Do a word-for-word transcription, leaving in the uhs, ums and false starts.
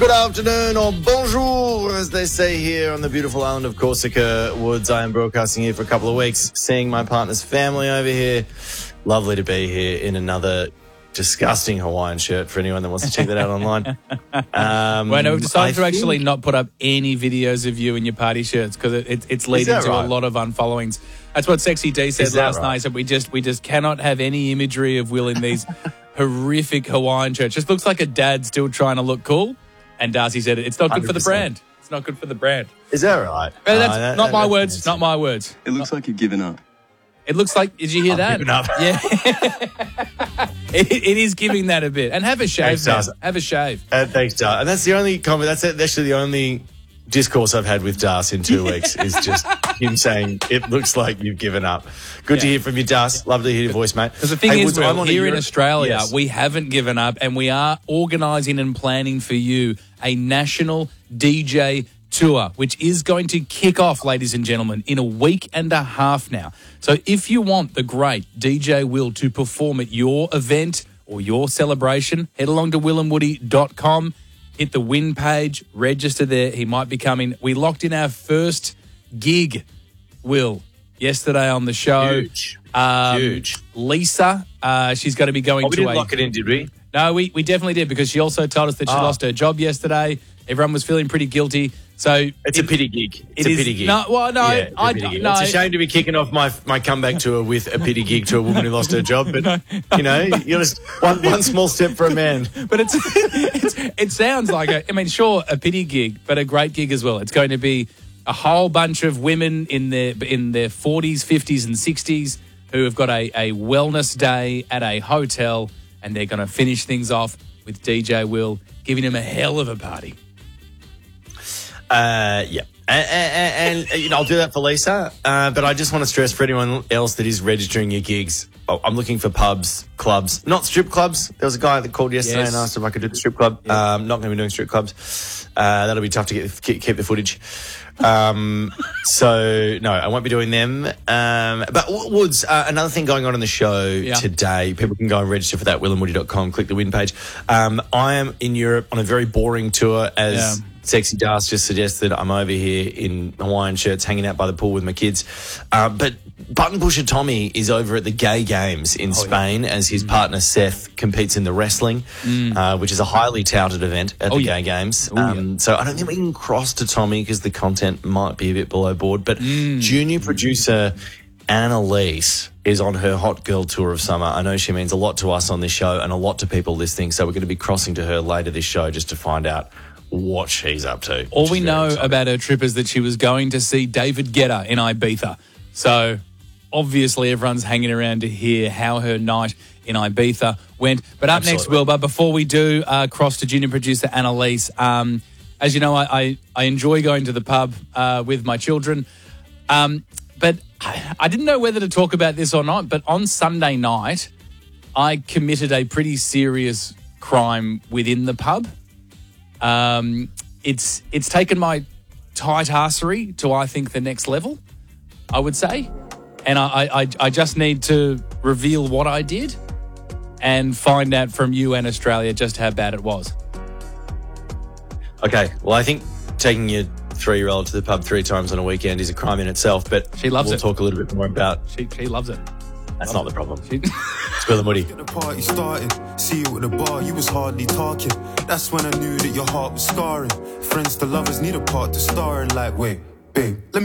Good afternoon, or bonjour, as they say here on the beautiful island of Corsica. Woods, I am broadcasting here for a couple of weeks, seeing my partner's family over here. Lovely to be here in another disgusting Hawaiian shirt for anyone that wants to check that out online. Um, well, no, we've decided I to actually think... not put up any videos of you in your party shirts because it, it, it's leading to right? a lot of unfollowings. That's what Sexy D said last right? night. That we just we just cannot have any imagery of Will in these horrific Hawaiian shirts. Just looks like a dad still trying to look cool. And Darcy said it. It's not good one hundred percent for the brand. It's not good for the brand. Is that right? But that's uh, that, not that, my that, words. Not my words. It looks like you've given up. It looks like. Did you hear I'm that? giving up. Yeah. it, it is giving that a bit. And have a shave. Thanks, man. Have a shave. Uh, thanks, Dar. And that's the only comment. That's actually the only discourse I've had with Das in two weeks is just him saying it looks like you've given up. Good Yeah. to hear from you, Das. Love to hear your voice, mate. Because the thing Hey, is, Woods, Will, I'm on a here in Euro- Australia, Yes. we haven't given up, and we are organising and planning for you a national D J tour, which is going to kick off, ladies and gentlemen, in a week and a half now. So if you want the great D J Will to perform at your event or your celebration, head along to will and woody dot com, hit the win page, register there. He might be coming. We locked in our first gig, Will, yesterday on the show. Huge. Um, Huge. Lisa, uh, she's going to be going Oh, we to didn't a... lock it in, did we? No, we, we definitely did, because she also told us that she Ah. lost her job yesterday. Everyone was feeling pretty guilty. So It's it- a pity gig. It's it a is- pity gig. No, well, no, Yeah, it's a I- pity gig. no. It's a shame to be kicking off my my comeback tour with a pity gig to a woman who lost her job, but, you know, you're just one, one small step for a man. But it's, it's it sounds like a, I mean, sure, a pity gig, but a great gig as well. It's going to be a whole bunch of women in their in their forties, fifties, and sixties who have got a, a wellness day at a hotel, and they're going to finish things off with D J Will giving them a hell of a party. Uh, yeah. And, and, and, you know, I'll do that for Lisa. Uh, but I just want to stress for anyone else that is registering your gigs, oh, I'm looking for pubs, clubs, not strip clubs. There was a guy that called yesterday Yes. and asked if I could do the strip club. Yeah. Um, not going to be doing strip clubs. Uh, that'll be tough to get keep, keep the footage. Um, so no, I won't be doing them. Um, but Woods, uh, another thing going on in the show Yeah. today, people can go and register for that, will and woody dot com, click the win page. Um, I am in Europe on a very boring tour, as Yeah. Sexy Das just suggested. I'm over here in Hawaiian shirts, hanging out by the pool with my kids. Uh, but Button Pusher Tommy is over at the Gay Games in Spain as his partner Seth competes in the wrestling, uh, which is a highly touted event at Oh, the yeah. Gay Games. Oh, yeah. um, So I don't think we can cross to Tommy because the content might be a bit below board. But junior producer Annalise is on her hot girl tour of summer. I know she means a lot to us on this show and a lot to people listening. So we're going to be crossing to her later this show just to find out what she's up to. All which we is very know exciting. about her trip is that she was going to see David Guetta in Ibiza. So obviously everyone's hanging around to hear how her night in Ibiza went. But up next, Absolutely. Will, but before we do uh, cross to junior producer Annalise, um, as you know, I, I, I enjoy going to the pub uh, with my children. Um, but I, I didn't know whether to talk about this or not, but on Sunday night, I committed a pretty serious crime within the pub. Um, it's it's taken my tight arsery to, I think, the next level, I would say. And I, I, I just need to reveal what I did and find out from you and Australia just how bad it was. Okay, well, I think taking your three-year-old to the pub three times on a weekend is a crime in itself, but She loves we'll it. talk a little bit more about... She, she loves it. That's not the problem. She, It's Will and Woody. The party started, see you at the bar, you was hardly talking. That's when I knew that your heart was scarring. Friends to lovers need a part to star in, like, wait, babe, let me